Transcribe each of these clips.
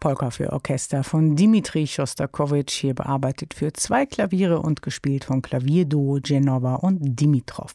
Polka für Orchester von Dmitri Schostakowitsch, hier bearbeitet für 2 Klaviere und gespielt von Klavierduo Genova und Dimitrov.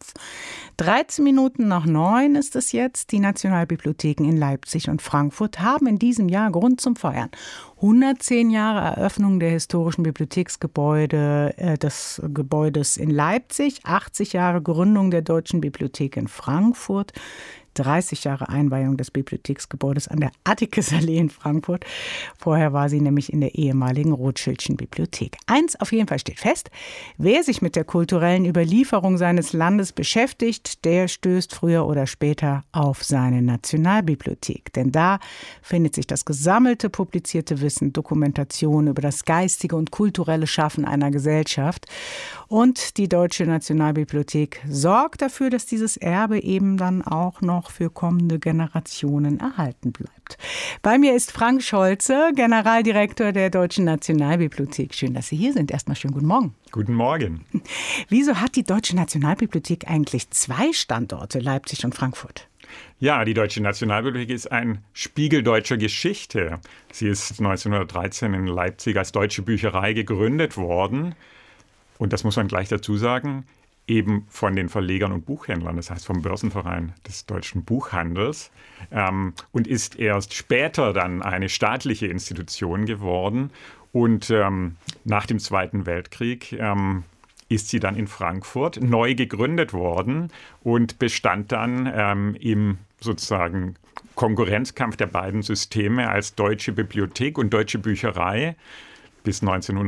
9:13 ist es jetzt. Die Nationalbibliotheken in Leipzig und Frankfurt haben in diesem Jahr Grund zum Feiern. 110 Jahre Eröffnung der historischen Bibliotheksgebäude des Gebäudes in Leipzig, 80 Jahre Gründung der Deutschen Bibliothek in Frankfurt, 30 Jahre Einweihung des Bibliotheksgebäudes an der Attikus-Allee in Frankfurt. Vorher war sie nämlich in der ehemaligen Rothschildschen Bibliothek. Eins auf jeden Fall steht fest: Wer sich mit der kulturellen Überlieferung seines Landes beschäftigt, der stößt früher oder später auf seine Nationalbibliothek. Denn da findet sich das gesammelte, publizierte Wissen, Dokumentation über das geistige und kulturelle Schaffen einer Gesellschaft. Und die Deutsche Nationalbibliothek sorgt dafür, dass dieses Erbe eben dann auch noch für kommende Generationen erhalten bleibt. Bei mir ist Frank Scholze, Generaldirektor der Deutschen Nationalbibliothek. Schön, dass Sie hier sind. Erstmal schönen guten Morgen. Guten Morgen. Wieso hat die Deutsche Nationalbibliothek eigentlich 2 Standorte, Leipzig und Frankfurt? Ja, die Deutsche Nationalbibliothek ist ein Spiegel deutscher Geschichte. Sie ist 1913 in Leipzig als Deutsche Bücherei gegründet worden. Und das muss man gleich dazu sagen, eben von den Verlegern und Buchhändlern, das heißt vom Börsenverein des deutschen Buchhandels, und ist erst später dann eine staatliche Institution geworden. Und nach dem Zweiten Weltkrieg ist sie dann in Frankfurt neu gegründet worden und bestand dann im sozusagen Konkurrenzkampf der beiden Systeme als Deutsche Bibliothek und Deutsche Bücherei bis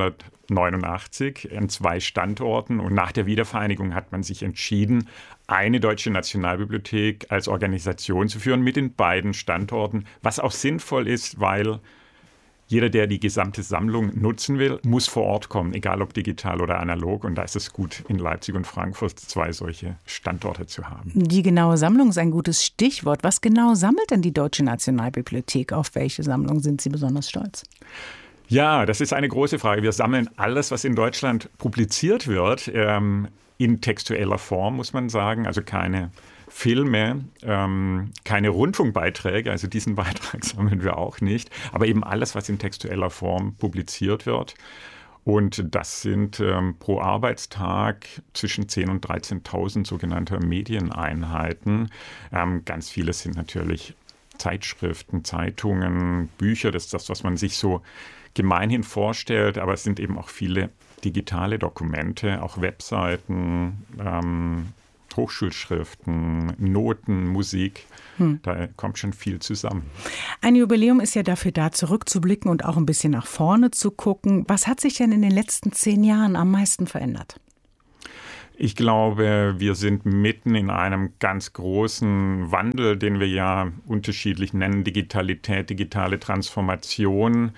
1989 an 2 Standorten. Und nach der Wiedervereinigung hat man sich entschieden, eine Deutsche Nationalbibliothek als Organisation zu führen mit den beiden Standorten, was auch sinnvoll ist, weil jeder, der die gesamte Sammlung nutzen will, muss vor Ort kommen, egal ob digital oder analog. Und da ist es gut, in Leipzig und Frankfurt 2 solche Standorte zu haben. Die genaue Sammlung ist ein gutes Stichwort. Was genau sammelt denn die Deutsche Nationalbibliothek? Auf welche Sammlung sind Sie besonders stolz? Ja, das ist eine große Frage. Wir sammeln alles, was in Deutschland publiziert wird, in textueller Form, muss man sagen. Also keine Filme, keine Rundfunkbeiträge, also diesen Beitrag sammeln wir auch nicht, aber eben alles, was in textueller Form publiziert wird. Und das sind pro Arbeitstag zwischen 10.000 und 13.000 sogenannte Medieneinheiten. Ganz viele sind natürlich Zeitschriften, Zeitungen, Bücher, das ist das, was man sich so gemeinhin vorstellt, aber es sind eben auch viele digitale Dokumente, auch Webseiten, Hochschulschriften, Noten, Musik. Da kommt schon viel zusammen. Ein Jubiläum ist ja dafür da, zurückzublicken und auch ein bisschen nach vorne zu gucken. Was hat sich denn in den letzten 10 Jahren am meisten verändert? Ich glaube, wir sind mitten in einem ganz großen Wandel, den wir ja unterschiedlich nennen: Digitalität, digitale Transformation.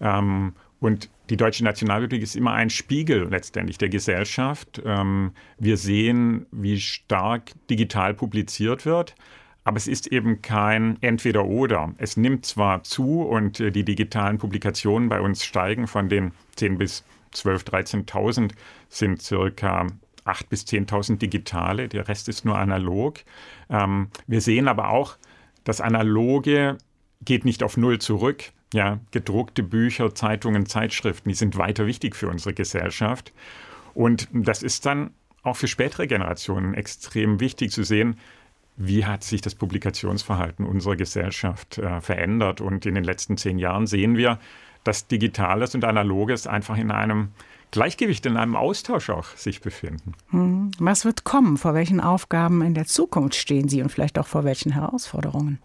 Und die Deutsche Nationalbibliothek ist immer ein Spiegel letztendlich der Gesellschaft. Wir sehen, wie stark digital publiziert wird, aber es ist eben kein Entweder-Oder. Es nimmt zwar zu und die digitalen Publikationen bei uns steigen, von den 10.000 bis 12.000, 13.000 sind circa 8.000 bis 10.000 digitale, der Rest ist nur analog. Wir sehen aber auch, das Analoge geht nicht auf Null zurück. Ja, gedruckte Bücher, Zeitungen, Zeitschriften, die sind weiter wichtig für unsere Gesellschaft. Und das ist dann auch für spätere Generationen extrem wichtig zu sehen, wie hat sich das Publikationsverhalten unserer Gesellschaft verändert. Und in den letzten 10 Jahren sehen wir, dass Digitales und Analoges einfach in einem Gleichgewicht, in einem Austausch auch sich befinden. Was wird kommen? Vor welchen Aufgaben in der Zukunft stehen Sie und vielleicht auch vor welchen Herausforderungen?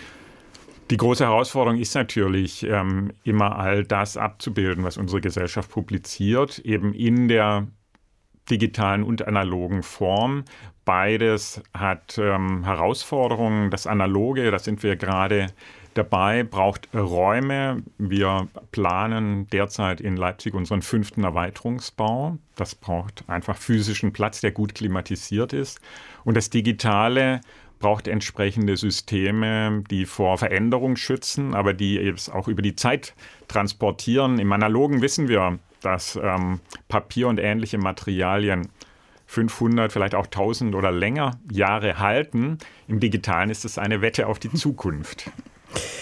Die große Herausforderung ist natürlich, immer all das abzubilden, was unsere Gesellschaft publiziert, eben in der digitalen und analogen Form. Beides hat Herausforderungen. Das Analoge, da sind wir gerade dabei, braucht Räume. Wir planen derzeit in Leipzig unseren 5. Erweiterungsbau. Das braucht einfach physischen Platz, der gut klimatisiert ist. Und das Digitale braucht entsprechende Systeme, die vor Veränderung schützen, aber die es auch über die Zeit transportieren. Im Analogen wissen wir, dass Papier und ähnliche Materialien 500, vielleicht auch 1000 oder länger Jahre halten. Im Digitalen ist es eine Wette auf die Zukunft.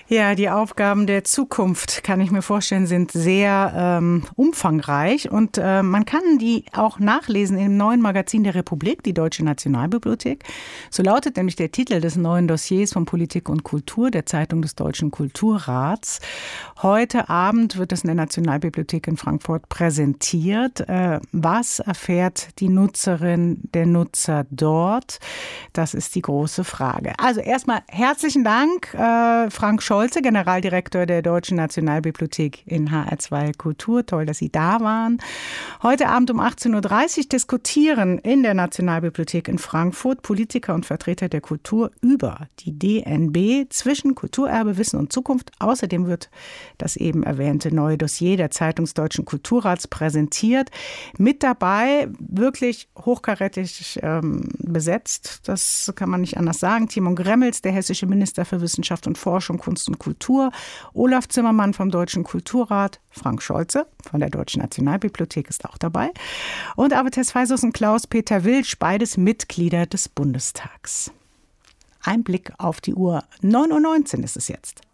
Ja, die Aufgaben der Zukunft, kann ich mir vorstellen, sind sehr umfangreich und man kann die auch nachlesen im neuen Magazin der Republik, die Deutsche Nationalbibliothek. So lautet nämlich der Titel des neuen Dossiers von Politik und Kultur, der Zeitung des Deutschen Kulturrats. Heute Abend wird es in der Nationalbibliothek in Frankfurt präsentiert. Was erfährt die Nutzerin, der Nutzer dort? Das ist die große Frage. Also erstmal herzlichen Dank, Frank Scholze, Generaldirektor der Deutschen Nationalbibliothek in HR2 Kultur. Toll, dass Sie da waren. Heute Abend um 18.30 Uhr diskutieren in der Nationalbibliothek in Frankfurt Politiker und Vertreter der Kultur über die DNB zwischen Kulturerbe, Wissen und Zukunft. Außerdem wird das eben erwähnte neue Dossier der Zeitung des Deutschen Kulturrats präsentiert. Mit dabei, wirklich hochkarätig besetzt, das kann man nicht anders sagen, Timon Gremmels, der hessische Minister für Wissenschaft und Forschung, Kunst und Kultur, Olaf Zimmermann vom Deutschen Kulturrat, Frank Scholze von der Deutschen Nationalbibliothek ist auch dabei und Avites Faisals und Klaus-Peter Wilsch, beides Mitglieder des Bundestags. Ein Blick auf die Uhr, 9:19 Uhr ist es jetzt.